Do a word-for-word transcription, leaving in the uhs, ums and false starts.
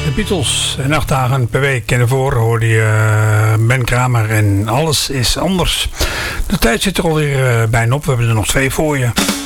de Beatles. En acht dagen per week. En daarvoor hoorde je uh, Ben Kramer en Alles is Anders. De tijd zit er alweer uh, bijna op. We hebben er nog twee voor je.